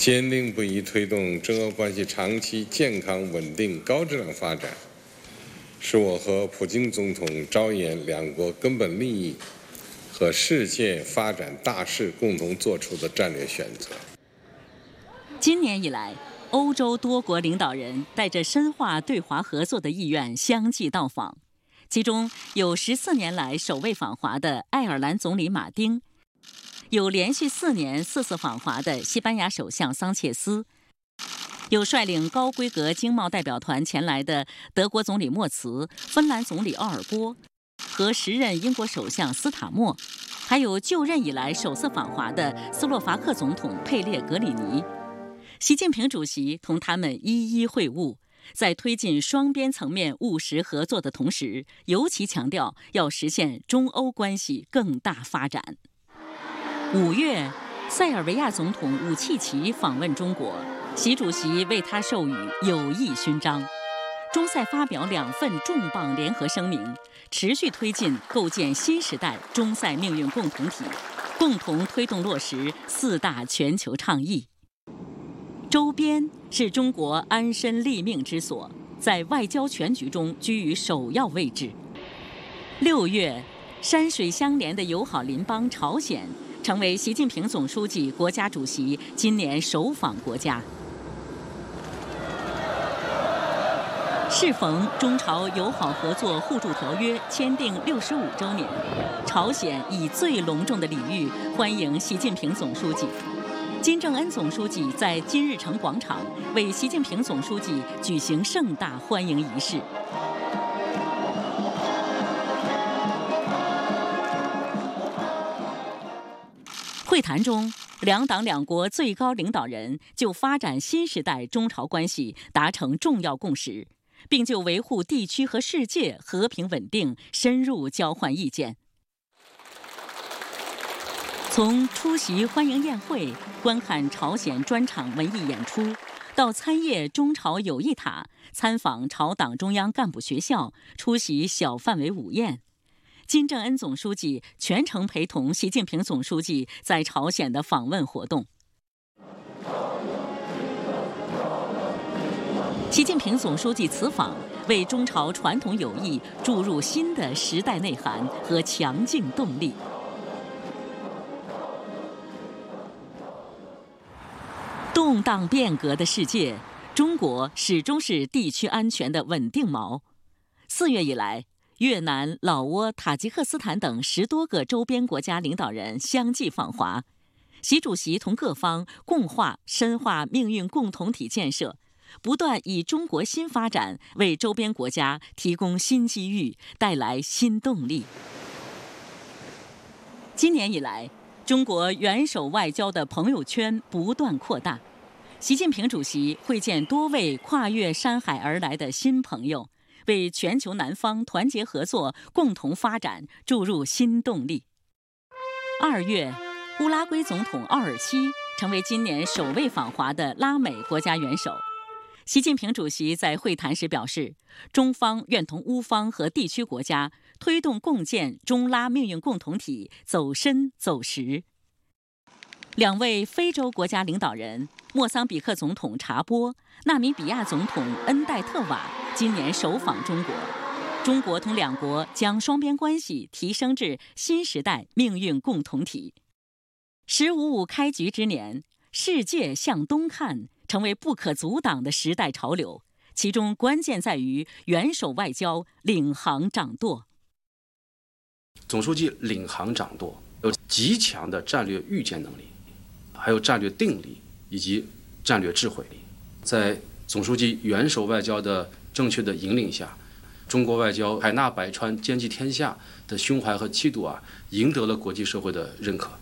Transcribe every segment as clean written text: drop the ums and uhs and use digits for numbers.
坚定不移推动中俄关系长期健康、稳定、高质量发展，是我和普京总统着眼两国根本利益和世界发展大势共同做出的战略选择。 今年以来，欧洲多国领导人带着深化对华合作的意愿相继到访，其中有14年来首位访华的爱尔兰总理马丁，有连续4年4次访华的西班牙首相桑切斯，有率领高规格经贸代表团前来的德国总理默茨、芬兰总理奥尔波和时任英国首相斯塔默，还有就任以来首次访华的斯洛伐克总统佩列格里尼。习近平主席同他们一一会晤，在推进双边层面务实合作的同时，尤其强调要实现中欧关系更大发展。5月，塞尔维亚总统武契奇访问中国，习主席为他授予友谊勋章。中塞发表2份重磅联合声明，持续推进构建新时代中塞命运共同体，共同推动落实4大全球倡议。周边是中国安身立命之所，在外交全局中居于首要位置。6月，山水相连的友好邻邦朝鲜成为习近平总书记、国家主席今年首访国家。适逢中朝友好合作互助条约签订65周年，朝鲜以最隆重的礼遇欢迎习近平总书记。金正恩总书记在金日成广场为习近平总书记举行盛大欢迎仪式。会谈中，两党两国最高领导人就发展新时代中朝关系达成重要共识，并就维护地区和世界和平稳定深入交换意见。从出席欢迎宴会、观看朝鲜专场文艺演出，到参谒中朝友谊塔、参访朝党中央干部学校、出席小范围午宴，金正恩总书记全程陪同习近平总书记在朝鲜的访问活动。习近平总书记此访为中朝传统友谊注入新的时代内涵和强劲动力。动荡变革的世界，中国始终是地区安全的稳定锚。4月以来，越南、老挝、塔吉克斯坦等10多个周边国家领导人相继访华，习主席同各方共话深化命运共同体建设，不断以中国新发展为周边国家提供新机遇，带来新动力。今年以来，中国元首外交的朋友圈不断扩大，习近平主席会见多位跨越山海而来的新朋友，为全球南方团结合作、共同发展注入新动力。2月，乌拉圭总统奥尔西成为今年首位访华的拉美国家元首。习近平主席在会谈时表示，中方愿同乌方和地区国家推动共建中拉命运共同体走深走实。2位非洲国家领导人，莫桑比克总统查波、纳米比亚总统恩戴特瓦今年首访中国。中国同2国将双边关系提升至新时代命运共同体。“15+5”开局之年，世界向东看成为不可阻挡的时代潮流，其中关键在于元首外交领航掌舵。 总书记领航掌舵，有极强的战略预见能力，还有战略定力以及战略智慧。在总书记元首外交的正确的引领下，中国外交海纳百川、兼济天下的胸怀和气度赢得了国际社会的认可。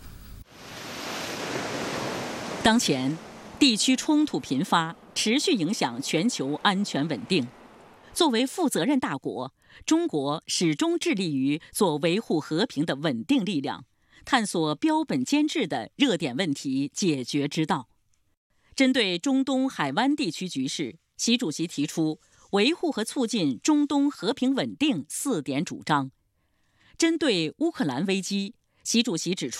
当前，地区冲突频发，持续影响全球安全稳定。作为负责任大国，中国始终致力于做维护和平的稳定力量，探索标本兼治的热点问题解决之道。针对中东海湾地区局势，习主席提出维护和促进中东和平稳定4点主张。针对乌克兰危机，习主席指出，